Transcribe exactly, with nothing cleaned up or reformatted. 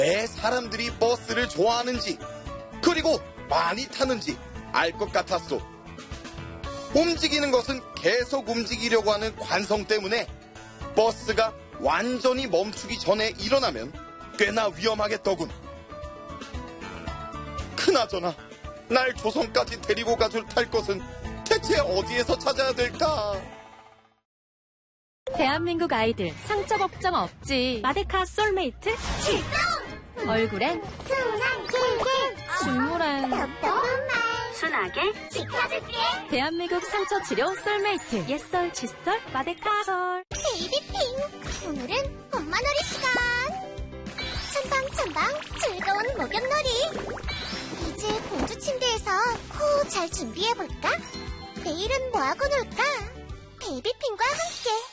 왜 사람들이 버스를 좋아하는지, 그리고 많이 타는지 알 것 같았어. 움직이는 것은 계속 움직이려고 하는 관성 때문에 버스가 완전히 멈추기 전에 일어나면 꽤나 위험하겠더군. 그나저나 날 조선까지 데리고 가줄 탈 것은 대체 어디에서 찾아야 될까? 대한민국 아이들 상처 걱정 없지. 마데카 솔메이트 출동! 얼굴엔 순하게 중물엔 똑똑한 말 순하게 지켜줄게. 대한민국 상처 치료 솔메이트 옛설 칫솔 마데카솔. 베이비핑, 오늘은 엄마놀이 시간. 첨방첨방 즐거운 목욕놀이. 이제 공주 침대에서 코 잘 준비해볼까? 내일은 뭐하고 놀까? 베이비핑과 함께